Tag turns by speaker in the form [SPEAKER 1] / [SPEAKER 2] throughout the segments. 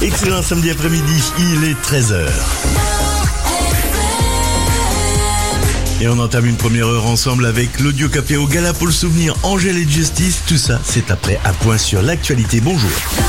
[SPEAKER 1] Excellent samedi après-midi, il est 13h. Et on entame une première heure ensemble avec l'Audio Café au Gala pour le souvenir, Angèle et Justice. Tout ça, c'est après un point sur l'actualité. Bonjour.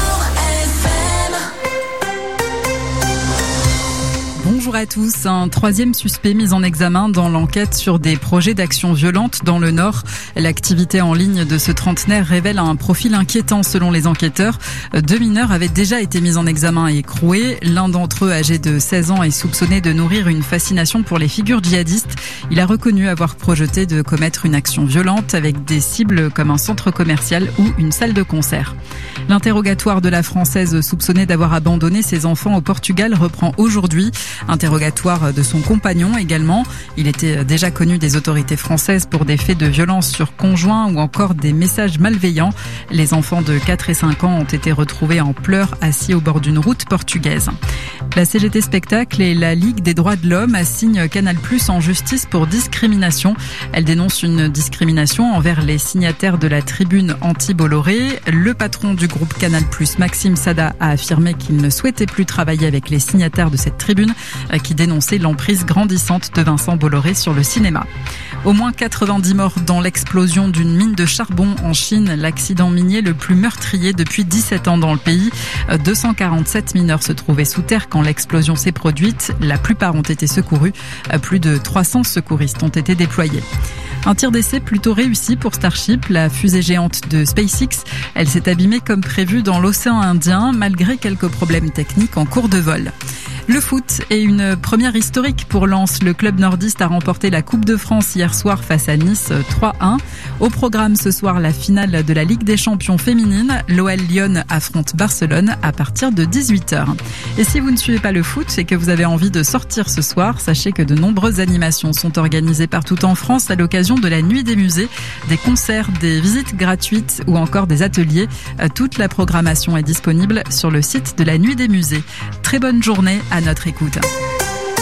[SPEAKER 2] Bonjour à tous. Un troisième suspect mis en examen dans l'enquête sur des projets d'action violente dans le Nord. L'activité en ligne de ce trentenaire révèle un profil inquiétant selon les enquêteurs. 2 mineurs avaient déjà été mis en examen et écroués. L'un d'entre eux, âgé de 16 ans, est soupçonné de nourrir une fascination pour les figures djihadistes. Il a reconnu avoir projeté de commettre une action violente avec des cibles comme un centre commercial ou une salle de concert. L'interrogatoire de la Française soupçonnée d'avoir abandonné ses enfants au Portugal reprend aujourd'hui. Interrogatoire de son compagnon également. Il était déjà connu des autorités françaises pour des faits de violence sur conjoint ou encore des messages malveillants. Les enfants de 4 et 5 ans ont été retrouvés en pleurs assis au bord d'une route portugaise. La CGT Spectacle et la Ligue des droits de l'homme assignent Canal+ en justice pour discrimination. Elle dénonce une discrimination envers les signataires de la tribune anti-Bolloré. Le patron du groupe Canal+, Maxime Sada, a affirmé qu'il ne souhaitait plus travailler avec les signataires de cette tribune qui dénonçait l'emprise grandissante de Vincent Bolloré sur le cinéma. Au moins 90 morts dans l'explosion d'une mine de charbon en Chine, l'accident minier le plus meurtrier depuis 17 ans dans le pays. 247 mineurs se trouvaient sous terre quand l'explosion s'est produite. La plupart ont été secourus. Plus de 300 secouristes ont été déployés. Un tir d'essai plutôt réussi pour Starship, la fusée géante de SpaceX. Elle s'est abîmée comme prévu dans l'océan Indien, malgré quelques problèmes techniques en cours de vol. Le foot est une première historique pour Lens. Le club nordiste a remporté la Coupe de France hier soir face à Nice 3-1. Au programme ce soir, la finale de la Ligue des Champions féminine. L'OL Lyon affronte Barcelone à partir de 18h. Et si vous ne suivez pas le foot et que vous avez envie de sortir ce soir, sachez que de nombreuses animations sont organisées partout en France à l'occasion de la Nuit des musées, des concerts, des visites gratuites ou encore des ateliers. Toute la programmation est disponible sur le site de la Nuit des musées. Très bonne journée à notre écoute.